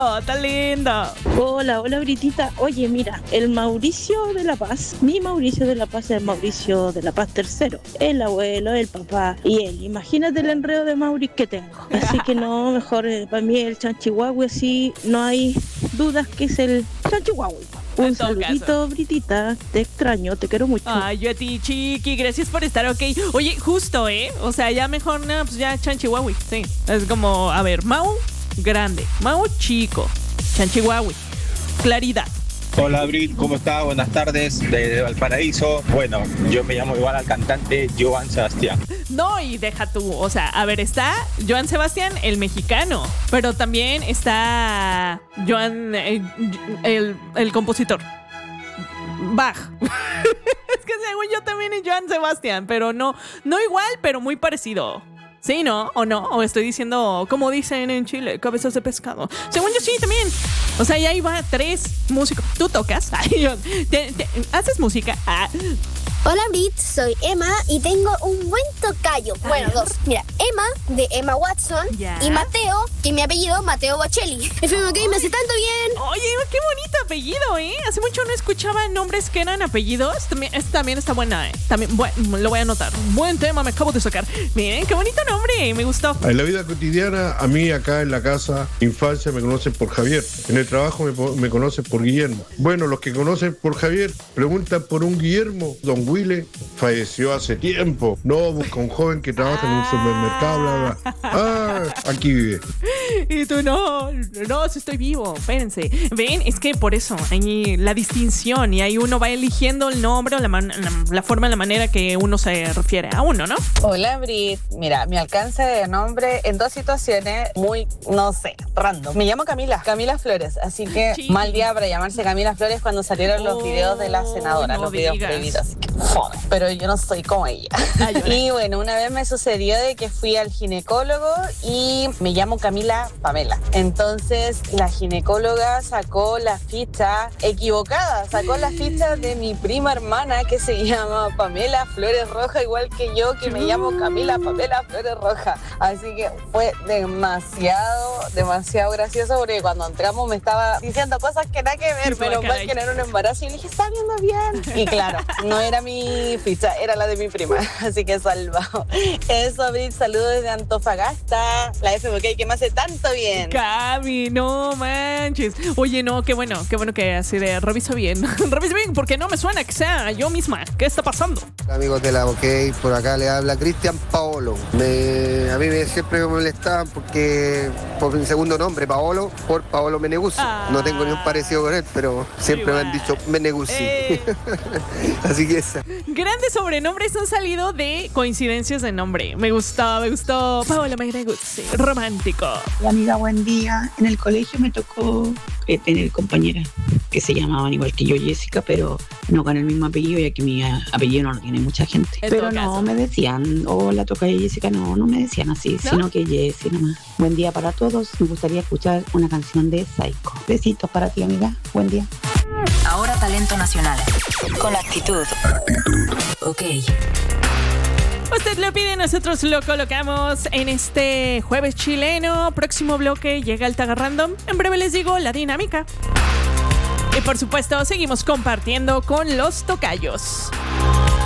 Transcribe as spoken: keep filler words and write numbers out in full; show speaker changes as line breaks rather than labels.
Oh, tan lindo.
Hola, hola Britita. Oye, mira, el Mauricio de La Paz, mi Mauricio de La Paz es el Mauricio de La Paz tercero, el abuelo, el papá y él. Imagínate el enredo de Mauri que tengo. Así que no, mejor eh, para mí el Chanchihuahua, sí, no hay dudas que es el Chanchihuahua. Un
En todo
saludito,
caso.
Britita. Te extraño, te quiero mucho.
Ay, yo a ti, chiqui, gracias por estar, ok. Oye, justo, ¿eh? O sea, ya mejor, no, pues ya Chanchihuahua, sí. Es como, a ver, Mau grande, Mau chico, Chanchihuahua, claridad.
Hola Brit, ¿cómo está? Buenas tardes, desde Valparaíso. Bueno, yo me llamo igual al cantante Joan Sebastián.
No, y deja tú, o sea, a ver, está Joan Sebastián, el mexicano, pero también está Joan, eh, el, el compositor, Bach. Es que según yo también es Joan Sebastián, pero no, no igual, pero muy parecido. Sí, ¿no? ¿O no? ¿O estoy diciendo, como dicen en Chile, cabezas de pescado? Según yo sí, también. O sea, ya ahí va tres músicos. ¿Tú tocas? Ay, yo- te- te- ¿Haces música? Ah.
Hola Brit, soy Emma y tengo un buen tocayo. Bueno, dos. Mira, Emma, de Emma Watson,
Ya.
y Mateo, que es mi apellido, Mateo Bocelli. F M K me hace tanto bien.
Oye, qué bonito apellido, ¿eh? Hace mucho no escuchaba nombres que eran apellidos. También, esta también está buena, ¿eh? También, bueno, lo voy a anotar. Buen tema, me acabo de sacar. Miren, qué bonito nombre, me gustó.
En la vida cotidiana, a mí acá en la casa, infancia, me conocen por Javier. En el trabajo me, po- me conocen por Guillermo. Bueno, los que conocen por Javier preguntan por un Guillermo. Don Wille falleció hace tiempo. No, busca un joven que trabaja en un supermercado, bla, bla. Ah, aquí vive.
Y tú, no, no, si estoy vivo, espérense. Ven, es que por eso, hay la distinción y ahí uno va eligiendo el nombre o la, man- la, la forma, la manera que uno se refiere a uno, ¿no?
Hola Brit, mira, mi alcance de nombre en dos situaciones muy, no sé, random. Me llamo Camila, Camila Flores, así que
Sí.
mal día para llamarse Camila Flores cuando salieron los
Oh,
videos de la senadora,
no
los videos
digas.
prohibidos, así que fome. Pero yo no soy como ella.
Ay, hola.
Y bueno, una vez me sucedió de que fui al ginecólogo y me llamo Camila Pamela. Entonces la ginecóloga sacó la ficha equivocada, sacó la ficha de mi prima hermana que se llama Pamela Flores Roja, igual que yo, que me llamo Camila Pamela Flores Roja. Así que fue demasiado, demasiado gracioso porque cuando entramos me estaba diciendo cosas que nada que ver,
Sí,
menos
caray.
mal que no era un embarazo y le dije, está viendo bien. Y claro, no era mi ficha, era la de mi prima, así que salvado. Eso, Brit, saludos desde Antofagasta, la F M K que me hace tanto bien.
Cami, no manches. Oye, no, qué bueno, qué bueno que así de revisa bien. Revisa bien, porque no me suena que sea yo misma. ¿Qué está pasando?
Amigos de la OK, por acá le habla Cristian Paolo. Me, a mí me, siempre me molestaban porque por mi segundo nombre, Paolo, por Paolo Meneguzzi.
Ah.
No tengo ni un parecido con él, pero siempre me han
Igual.
dicho Meneguzzi.
Eh.
Así que esa.
Grandes sobrenombres han salido de coincidencias de nombre. Me gustó, me gustó. Paola Meneguzzi, romántico.
Hola amiga, buen día. En el colegio me tocó eh, tener compañeras que se llamaban igual que yo, Jessica, pero no con el mismo apellido, ya que mi a- apellido no lo tiene mucha gente.
En
Pero
todo
no
caso.
me decían, hola, toca Jessica, no, no me decían así,
¿No?
sino que Jessie nomás. Buen día para todos. Me gustaría escuchar una canción de Psycho. Besitos para ti, amiga. Buen día.
Ahora talento nacional. Con actitud. Actitud. Ok.
Usted lo pide, nosotros lo colocamos en este jueves chileno. Próximo bloque llega el Taga Random. En breve les digo la dinámica. Y por supuesto, seguimos compartiendo con los tocayos.